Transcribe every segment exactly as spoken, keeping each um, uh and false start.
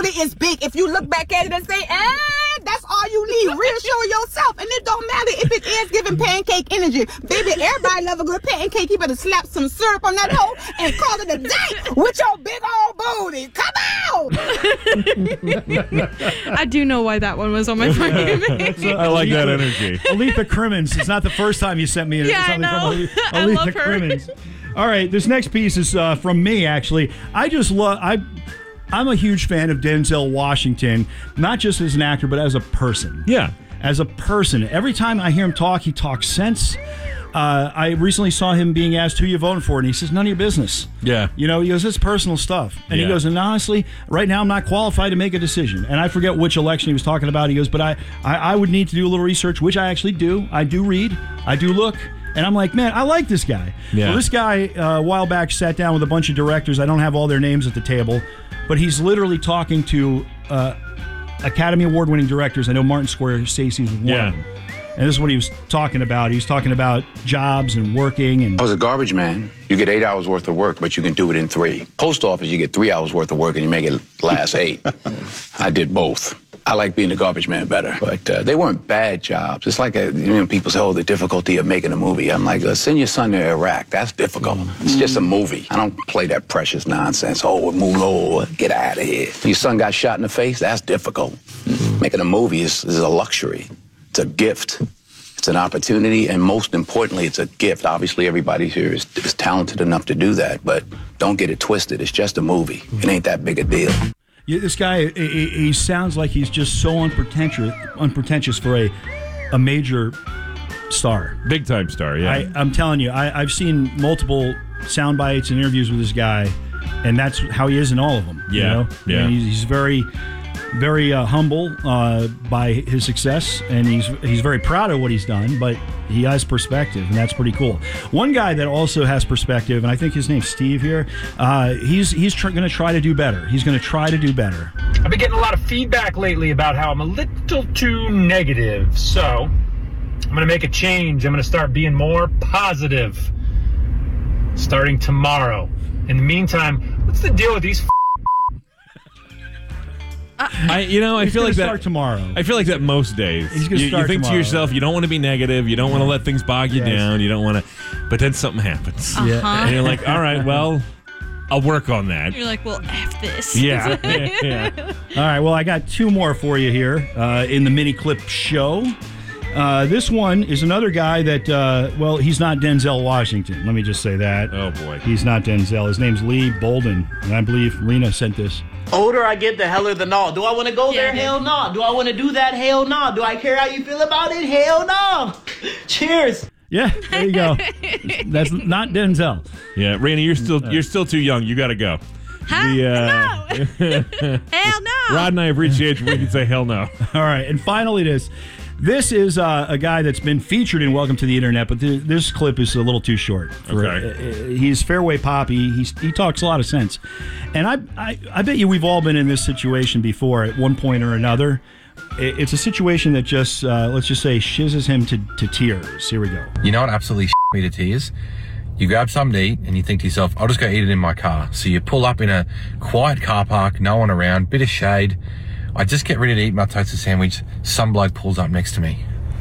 booty is big. If you look back at it and say, eh, that's all you need. Reassure yourself. And it don't matter if it is giving pancake energy. Baby, everybody love a good pancake. You better slap some syrup on that hoe and call it a day with your big old booty. Come on! I do know why that one was on my brain. I like that energy. Aletha Crimmins. It's not the first time you sent me Yeah, something I know. from Aletha, I Aletha love her. Crimmins. All right, this next piece is uh, from me, actually. I just love... I. I'm a huge fan of Denzel Washington, not just as an actor, but as a person. Yeah. As a person. Every time I hear him talk, he talks sense. Uh, I recently saw him being asked who you voting for, and he says, none of your business. Yeah. You know, he goes, it's personal stuff. And Yeah. he goes, and honestly, right now I'm not qualified to make a decision. And I forget which election he was talking about. He goes, but I, I, I would need to do a little research, which I actually do. I do read. I do look. And I'm like, man, I like this guy. Yeah. Well, this guy, uh, a while back, sat down with a bunch of directors. I don't have all their names at the table, but he's literally talking to uh, Academy Award-winning directors. I know Martin Scorsese was one Yeah. of them. And this is what he was talking about. He was talking about jobs and working. And I was a garbage man. You get eight hours worth of work, but you can do it in three. Post office, you get three hours worth of work and you make it last eight. I did both. I like being a garbage man better, but uh, they weren't bad jobs. It's like a, you know, people say, oh, the difficulty of making a movie. I'm like, uh, send your son to Iraq. That's difficult. It's just a movie. I don't play that precious nonsense. Oh, move over, get out of here. Your son got shot in the face. That's difficult. Making a movie is, is a luxury. It's a gift. It's an opportunity, and most importantly, it's a gift. Obviously, everybody here is, is talented enough to do that, but don't get it twisted. It's just a movie. It ain't that big a deal. Yeah, this guy, he, he sounds like he's just so unpretentious, unpretentious for a a major star. Big time star, yeah. I, I'm telling you, I, I've seen multiple sound bites and interviews with this guy, and that's how he is in all of them. Yeah, you know? yeah. And he's, he's very, very uh, humble uh, by his success, and he's he's very proud of what he's done, but he has perspective, and that's pretty cool. One guy that also has perspective, and I think his name's Steve here, uh, he's he's tr- going to try to do better. He's going to try to do better. I've been getting a lot of feedback lately about how I'm a little too negative, so I'm going to make a change. I'm going to start being more positive starting tomorrow. In the meantime, what's the deal with these f- I, you know, I He's feel gonna like that start tomorrow. I feel like that most days. He's gonna you, start you think tomorrow. to yourself, you don't want to be negative. You don't want to let things bog you Yes. down. You don't want to, but then something happens, Yeah. and you're like, all right, well, I'll work on that. You're like, well, F this. Yeah, yeah, yeah. All right, well, I got two more for you here uh, in the mini clip show. Uh, this one is another guy that, uh, well, he's not Denzel Washington. Let me just say that. Oh, boy. He's not Denzel. His name's Lee Bolden, and I believe Rena sent this. Older I get, the heller the no. Do I want to go Yeah, there? I did. Hell no. Do I want to do that? Hell no. Do I care how you feel about it? Hell no. Cheers. Yeah, there you go. That's not Denzel. Yeah, Raina, you're still you're still too young. You got to go. Huh? The, uh, No. Hell no. Rod and I have reached the age where we can say hell no. All right, and finally this. This is uh, a guy that's been featured in Welcome to the Internet, but th- this clip is a little too short. For, Okay. uh, he's fairway poppy. He's, he talks a lot of sense. And I, I, I bet you we've all been in this situation before at one point or another. It, it's a situation that just, uh, let's just say, shizzes him to, to tears. Here we go. You know what absolutely me to tears? You grab something to eat and you think to yourself, I'll just go eat it in my car. So you pull up in a quiet car park, no one around, bit of shade. I just get ready to eat my toasted sandwich. Some bloke pulls up next to me.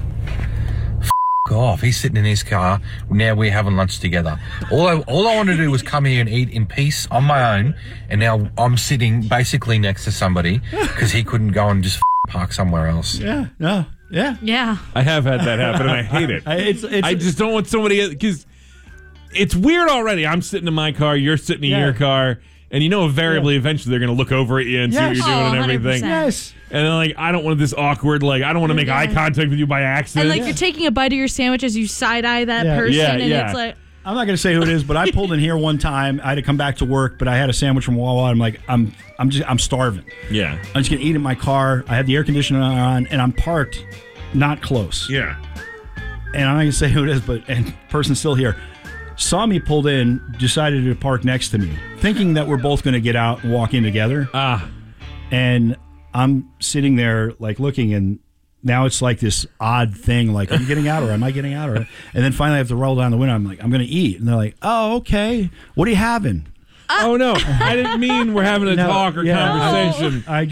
F*** off. He's sitting in his car. Now we're having lunch together. All I, all I wanted to do was come here and eat in peace on my own. And now I'm sitting basically next to somebody because he couldn't go and just f*** park somewhere else. Yeah, no, yeah. Yeah. I have had that happen, and I hate it. I, it's, it's, I just don't want somebody, because it's weird already. I'm sitting in my car, you're sitting in Yeah. your car, and you know invariably Yeah. eventually they're going to look over at you and see what Yes. you're doing Oh, and one hundred everything. percent. Yes. And then, like, I don't want this awkward, like, I don't want to make Yeah. eye contact with you by accident. And like you're taking a bite of your sandwich as you side eye that Yeah. person, Yeah, and yeah. it's like, I'm not going to say who it is, but I pulled in here one time. I had to come back to work, but I had a sandwich from Wawa. I'm like, I'm, I'm just, I'm starving. yeah. I'm just going to eat in my car. I have the air conditioner on, and I'm parked not close. Yeah. And I'm not going to say who it is, but and person's still here. Saw me pulled in, decided to park next to me, thinking that we're both going to get out and walk in together. Ah. And I'm sitting there, like, looking, and now it's like this odd thing, like, are you getting out or am I getting out? Or, and then finally I have to roll down the window. I'm like, I'm going to eat. And they're like, oh, okay. What are you having? Oh, no. I didn't mean we're having a No, talk or yeah, conversation. I